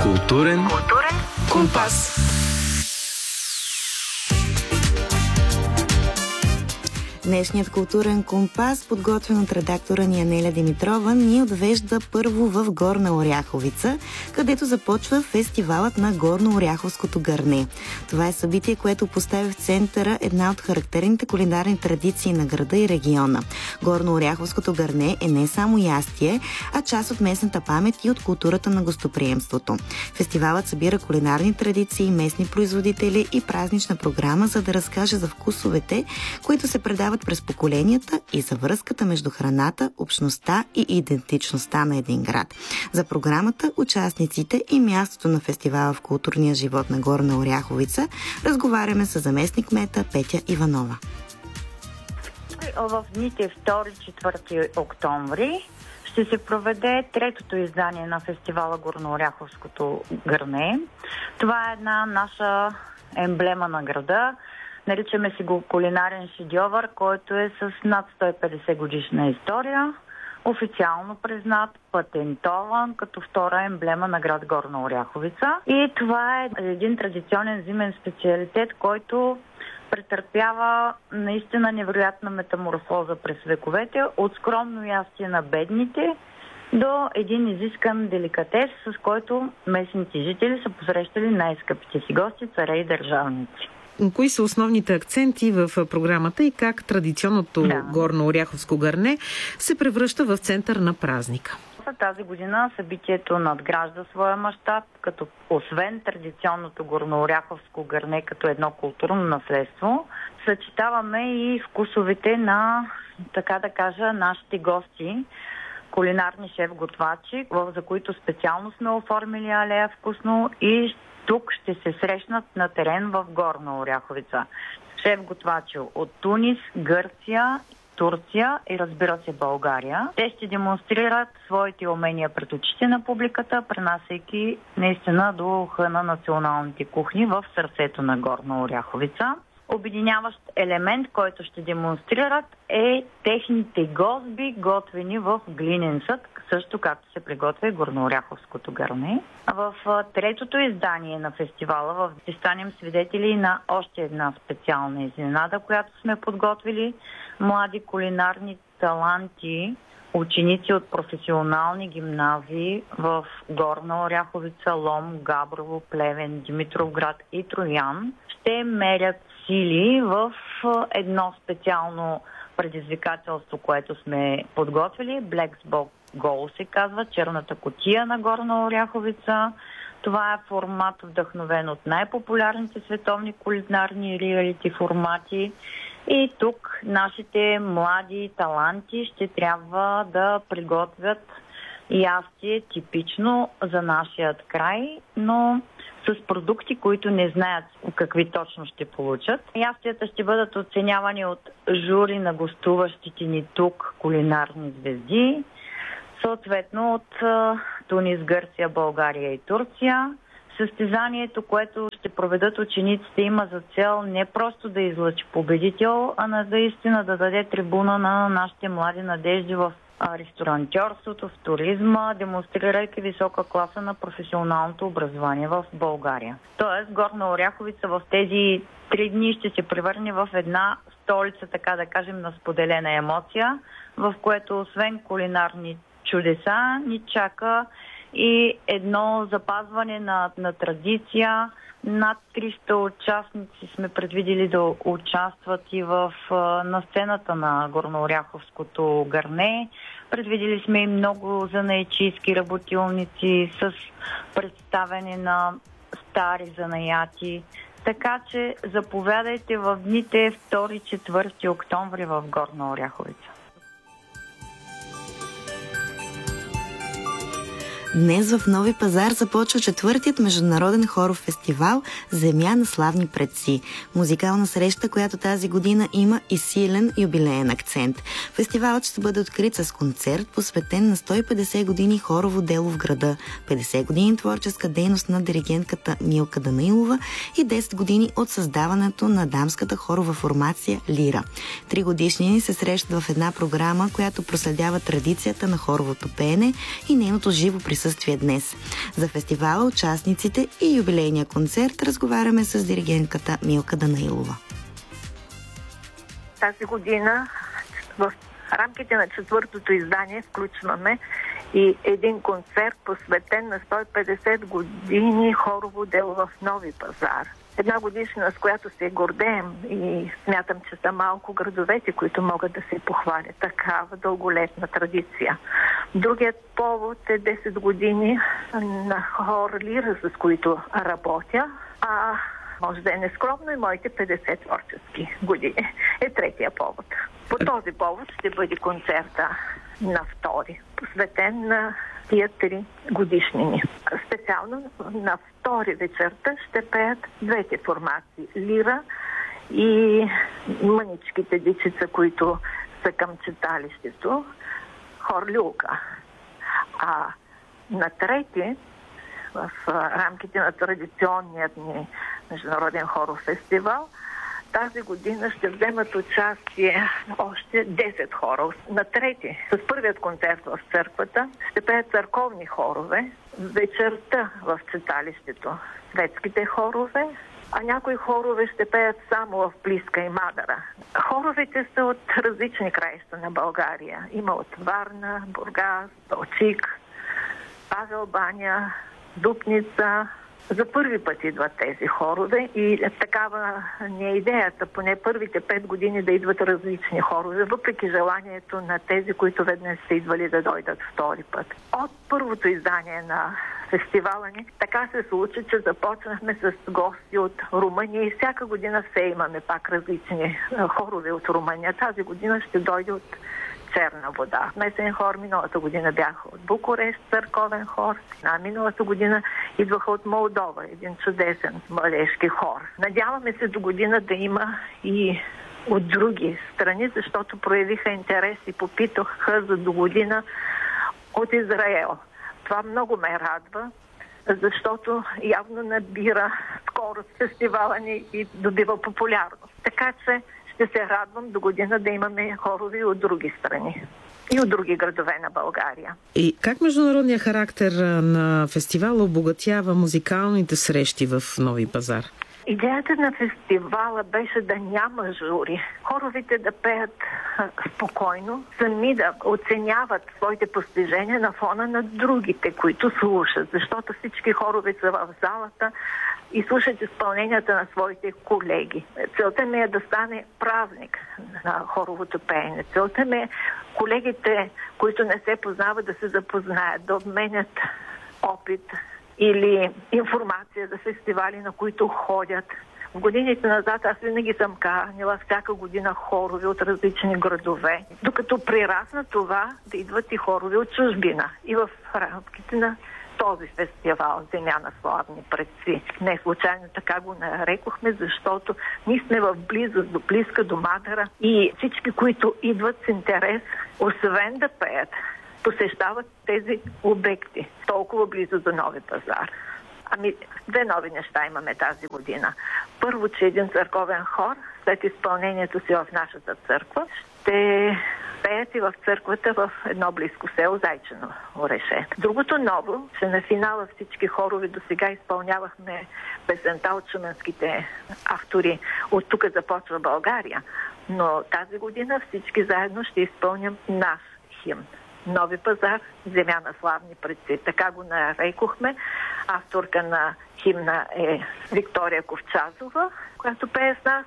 Културен компас. Днешният културен компас, подготвен от редактора ни Анеля Димитрова, ни отвежда първо в Горна Оряховица, където започва фестивалът на Горно-Оряховското гърне. Това е събитие, което поставя в центъра една от характерните кулинарни традиции на града и региона. Горно-Оряховското гърне е не само ястие, а част от местната памет и от културата на гостоприемството. Фестивалът събира кулинарни традиции, местни производители и празнична програма, за да разкаже за вкусовете, които се предават през поколенията и за връзката между храната, общността и идентичността на един град. За програмата, участниците и мястото на фестивала в културния живот на Горна Оряховица разговаряме с заместник-кмета Петя Иванова. В дните 2-4 октомври ще се проведе третото издание на фестивала Горно-Оряховското гърне. Това е една наша емблема на града. Наричаме си го кулинарен шедьовър, който е с над 150 годишна история, официално признат, патентован като втора емблема на град Горна Оряховица. И това е един традиционен зимен специалитет, който претърпява наистина невероятна метаморфоза през вековете, от скромно ястие на бедните до един изискан деликатес, с който местните жители са посрещали най-скъпите си гости, царе и държавници. Кои са основните акценти в програмата и как традиционното горно-оряховско гърне се превръща в център на празника? Тази година събитието надгражда своя мащаб, като освен традиционното горно-оряховско гърне като едно културно наследство, съчетаваме и вкусовете на, така да кажа, нашите гости, кулинарни шеф-готвачи, за които специално сме оформили алея вкусно и тук ще се срещнат на терен в Горна Оряховица. Шеф-готвачи от Тунис, Гърция, Турция и разбира се България. Те ще демонстрират своите умения пред очите на публиката, пренасяйки наистина до уха на националните кухни в сърцето на Горна Оряховица. Обединяващ елемент, който ще демонстрират, е техните гозби, готвени в глинен съд, също както се приготвя горнооряховското гърне. В третото издание на фестивала ще станем свидетели на още една специална изненада, която сме подготвили. Млади кулинарни таланти, ученици от професионални гимназии в Горна Оряховица, Лом, Габрово, Плевен, Димитровград и Троян ще мерят сили в едно специално предизвикателство, което сме подготвили. Black Box Goal се казва, черната кутия на Горна Оряховица. Това е формат вдъхновен от най-популярните световни кулинарни реалити формати. И тук нашите млади таланти ще трябва да приготвят ястие типично за нашият край, но с продукти, които не знаят какви точно ще получат. Ястията ще бъдат оценявани от жури на гостуващите ни тук кулинарни звезди, съответно от Тунис, Гърция, България и Турция. Състезанието, което ще проведат учениците, има за цел не просто да излъчи победител, а наистина да даде трибуна на нашите млади надежди в ресторантьорството, в туризма, демонстрирайки висока класа на професионалното образование в България. Тоест, Горна Оряховица в тези 3 дни ще се превърне в една столица, така да кажем, на споделена емоция, в което освен кулинарни чудеса ни чака и едно запазване на традиция. Над 300 участници сме предвидели да участват и на сцената на горнооряховското гърне. Предвидели сме и много занаятчийски работилници с представяне на стари занаяти. Така че заповядайте в дните 2-4 октомври в Горна Оряховица. Днес в Нови пазар започва 4-тият международен хоров фестивал "Земя на славни предци". Музикална среща, която тази година има и силен юбилеен акцент. Фестивалът ще бъде открит с концерт, посветен на 150 години хорово дело в града, 50 години творческа дейност на диригентката Милка Данаилова и 10 години от създаването на дамската хорова формация Лира. 3 годишнини се срещат в една програма, която проследява традицията на хоровото пеене и нейното живо присъствие присъствие днес. За фестивала, участниците и юбилейния концерт разговаряме с диригентката Милка Данаилова. Тази година в рамките на 4-то издание включваме и един концерт, посветен на 150 години хорово дело в Нови пазар. Една годишна, с която се гордеем и смятам, че са малко градовете, които могат да се похвалят такава дълголетна традиция. Другият повод е 10 години на хор Лира, с които работя, а може да е нескромно и моите 50 творчески години е третия повод. По този повод ще бъде концерта на 2, посветен на тия 3 годишнини. Специално на 2 вечерта ще пеят двете формации – Лира и мъничките дичица, които са към читалището, хор Люлка. А на 3 в рамките на традиционният ни международен хоров фестивал тази година ще вземат участие още 10 хора. На 3, с първият концерт в църквата, ще пеят църковни хорове, вечерта в читалището светските хорове, а някои хорове ще пеят само в Плиска и Мадара. Хоровете са от различни краища на България. Има от Варна, Бургас, Балчик, Павел баня, Дупница. За първи път идват тези хорове и такава не е идеята, поне първите 5 години да идват различни хорове, въпреки желанието на тези, които веднъж са идвали да дойдат втори път. От първото издание на фестивала ни така се случи, че започнахме с гости от Румъния и всяка година все имаме пак различни хорове от Румъния. Тази година ще дойде от Черна вода. Месен хор миналата година бяха от Букурещ, църковен хор. А миналата година идваха от Молдова, един чудесен младежки хор. Надяваме се до година да има и от други страни, защото проявиха интерес и попитаха за до година от Израел. Това много ме радва, защото явно набира скорост фестивала ни и добива популярност. Така че ще се радвам до година да имаме хорове от други страни и от други градове на България. И как международният характер на фестивала обогатява музикалните срещи в Нови пазар? Идеята на фестивала беше да няма жури. Хоровете да пеят спокойно, сами да оценяват своите постижения на фона на другите, които слушат. Защото всички хорове са в залата и слушат изпълненията на своите колеги. Целта ми е да стане празник на хоровото пеене. Целта ми е колегите, които не се познават, да се запознаят, да обменят опит или информация за фестивали, на които ходят. В годините назад аз винаги съм канила всяка година хорове от различни градове, докато прирасна това да идват и хорове от чужбина. И в рамките на този фестивал Земя на славни предци. Не случайно така го нарекохме, защото ние сме в близост до Плиска, до Мадара и всички, които идват с интерес, освен да пеят, посещават тези обекти толкова близо до Нови пазар. Ами, 2 нови неща имаме тази година. Първо, че един църковен хор, след изпълнението си в нашата църква, ще пеят и в църквата в едно близко село Зайчено Ореше. Другото ново, че на финала всички хорове до сега изпълнявахме песента от шуменските автори "От тук започва България", но тази година всички заедно ще изпълним наш химн. Нови пазар, Земя на славни предци. Така го нарекохме. Авторка на химна е Виктория Ковчазова, която пее с нас,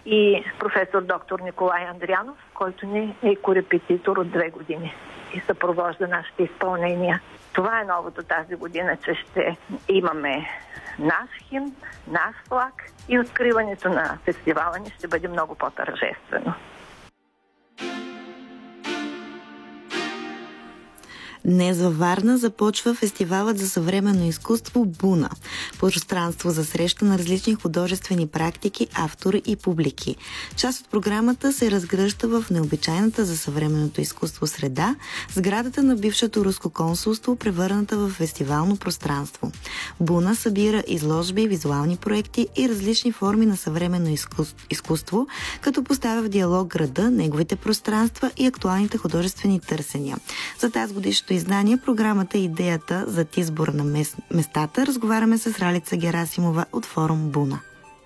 и професор доктор Николай Андрианов, който ни е корепетитор от 2 години и съпровожда нашите изпълнения. Това е новото тази година, че ще имаме наш химн, наш флаг и откриването на фестивала ни ще бъде много по-тържествено. Днес във Варна започва фестивалът за съвременно изкуство БУНА. Пространство за среща на различни художествени практики, автори и публики. Част от програмата се разгръща в необичайната за съвременното изкуство среда, сградата на бившето руско консулство, превърната в фестивално пространство. БУНА събира изложби, визуални проекти и различни форми на съвременно изкуство, като поставя в диалог града, неговите пространства и актуалните художествени търсения. За тази годишното издание, програмата и идеята за избора на местата разговаряме с Ралица Герасимова от форум Буна.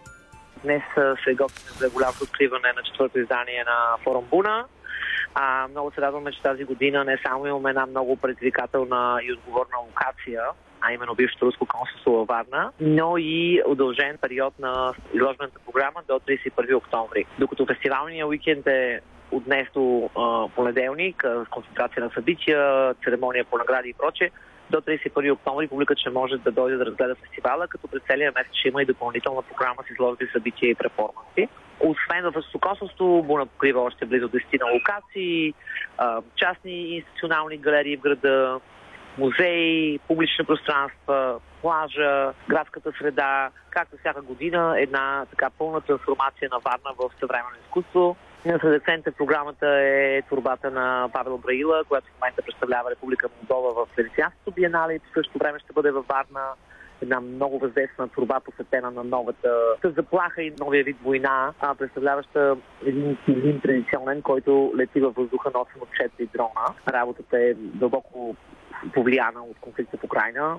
Днес се готвим за голямото откриване на 4-то издание на форум Буна. Много се радваме, че тази година не само имаме една много предизвикателна и отговорна локация, а именно бившето руско консулство във Варна, но и удължен период на изложбената програма до 31 октомври. Докато фестивалният уикенд е от днес до понеделник, с концентрация на събития, церемония по награди и прочее, до 31 октомври публиката ще може да дойде да разгледа фестивала, като през целия месец ще има и допълнителна програма с изложби, събития и перформанси. Освен в руското консулство, Буна покрива още близо 10 локации, частни и институционални галерии в града, музеи, публични пространства, плажа, градската среда, както всяка година една така пълна трансформация на Варна в съвременно изкуство. Сред акцентите в програмата е творбата на Павел Браила, която в момента представлява Република Молдова в Венецианското биенале и по същото време ще бъде във Варна. Една много въздействена творба, посветена на новата заплаха и новия вид война, представляваща един традиционен, който лети във въздуха носен от 4 дрона. Работата е дълбоко повлияна от конфликта в Украйна.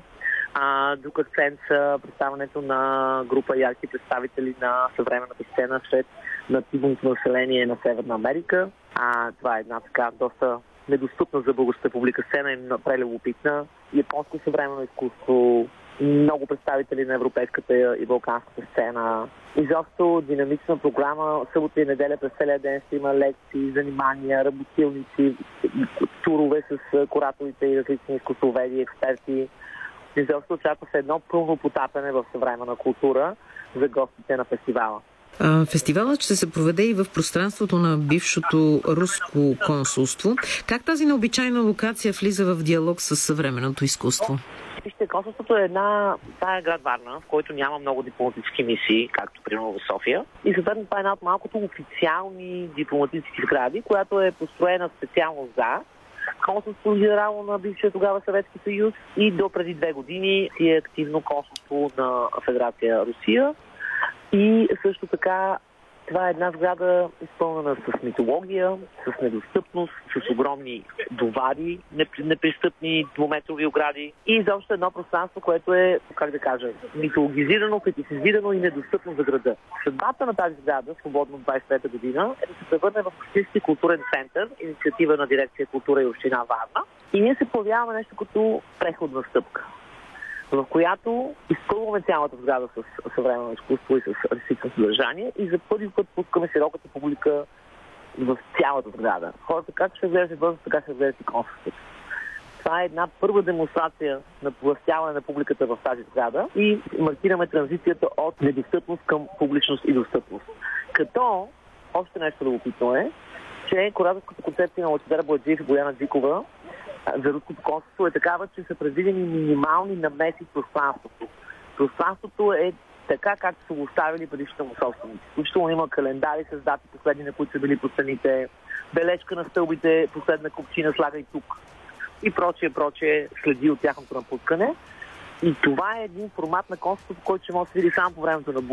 Друг акцент са представянето на група ярки представители на съвременната сцена сред нативното население на Северна Америка. Това е една така доста недостъпна за българската публика сцена и прелюбопитна. Японско съвременно изкуство, много представители на европейската и балканската сцена. Изобщо динамична програма. Събота и неделя през целия ден ще има лекции, занимания, работилници, турове с кураторите и различни изкуствоведи, експерти. Изобщо очаква се едно пълно потапяне в съвременна култура за гостите на фестивала. Фестивалът ще се проведе и в пространството на бившото руско консулство. Как тази необичайна локация влиза в диалог с съвременното изкуство? Вижте, консулството е това е град Варна, в който няма много дипломатически мисии, както примерно в София. И съответно това е една от малкото официални дипломатически сгради, която е построена специално за консулство генерално на бившия тогава Съветски съюз и до преди 2 години си е активно консулство на Федерация Русия. И също така това е една сграда изпълнена с митология, с недостъпност, с огромни довари, непристъпни двуметрови огради и изобщо едно пространство, което е, митологизирано, критицизирано и недостъпно за града. Съдбата на тази сграда, свободно от 23-та година, е да се превърне в общински културен център, инициатива на дирекция култура и община Варна. И ние се появяваме нещо като преходна стъпка, в която изпълваме цялата сграда с съвременно изкуство и с артистично съдържание и за първи път пускаме широката публика в цялата сграда. Хората как ще гледат бързо, така ще гледат и консулството. Това е една първа демонстрация на властяване на публиката в тази сграда и маркираме транзицията от недостъпност към публичност и достъпност. Като още нещо любопитно е, че кураторската концепция на Лъчезар Бояджиев и Бояна Джикова за руското консулство е такава, че са предвидени минимални намеси в пространството. Пространството е така, както са го оставили предишните му собственици. Включително има календари с дати последни, на които са били по стените, бележка на стълбите, последна копчина, слагай тук и прочие следи от тяхното напускане. И това е един формат на консулството, който ще може да се види само по времето на